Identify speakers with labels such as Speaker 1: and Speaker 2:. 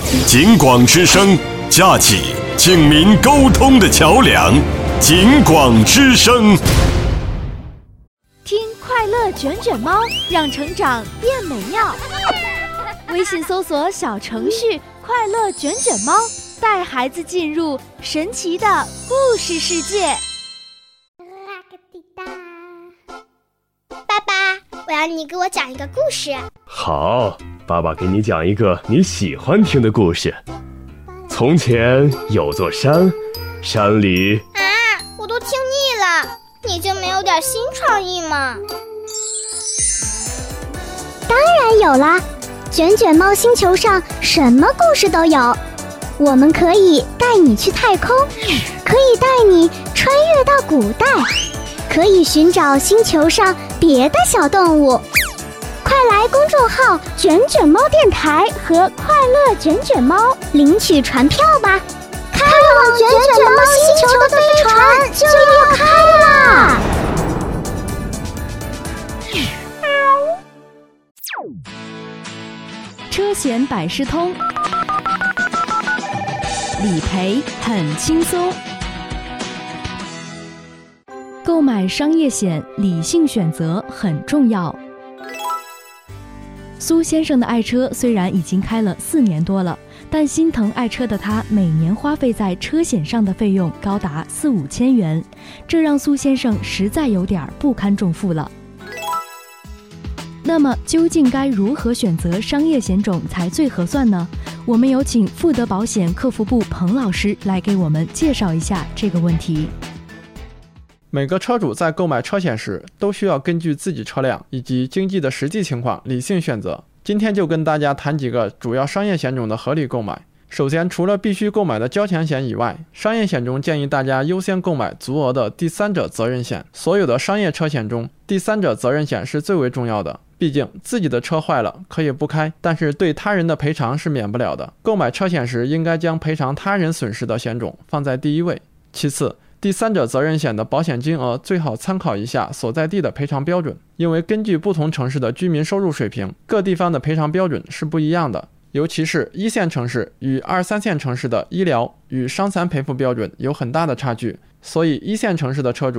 Speaker 1: 警广之声，架起警民沟通的桥梁。警广之声，
Speaker 2: 听快乐卷卷猫，让成长变美妙。微信搜索小程序快乐卷卷猫，带孩子进入神奇的故事世界。
Speaker 3: 爸爸，我要你给我讲一个故事。
Speaker 4: 好，爸爸给你讲一个你喜欢听的故事。从前有座山，山里……
Speaker 3: 我都听腻了，你就没有点新创意吗？
Speaker 5: 当然有啦，卷卷猫星球上什么故事都有。我们可以带你去太空，可以带你穿越到古代，可以寻找星球上别的小动物。快来公众号卷卷猫电台和快乐卷卷猫领取船票吧，开往卷卷猫星球的飞船就要开啦！
Speaker 2: 车险百事通，理赔很轻松。购买商业险，理性选择很重要。苏先生的爱车虽然已经开了4年多了，但心疼爱车的他每年花费在车险上的费用高达4-5千元，这让苏先生实在有点不堪重负了。那么究竟该如何选择商业险种才最合算呢？我们有请富德保险客服部彭老师来给我们介绍一下这个问题。
Speaker 6: 每个车主在购买车险时都需要根据自己车辆以及经济的实际情况理性选择。今天就跟大家谈几个主要商业险种的合理购买。首先，除了必须购买的交强险以外，商业险中建议大家优先购买足额的第三者责任险。所有的商业车险中，第三者责任险是最为重要的。毕竟自己的车坏了可以不开，但是对他人的赔偿是免不了的。购买车险时应该将赔偿他人损失的险种放在第一位。其次，第三者责任险的保险金额最好参考一下所在地的赔偿标准，因为根据不同城市的居民收入水平，各地方的赔偿标准是不一样的。尤其是1线城市与2、3线城市的医疗与伤残赔付标准有很大的差距，所以1线城市的车主